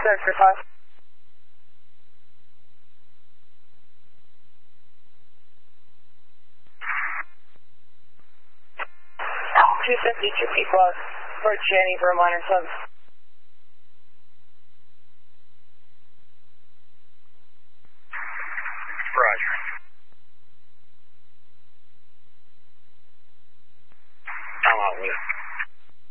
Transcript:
Third for 5. 250, 2 P plus for Jenny for a minor sub.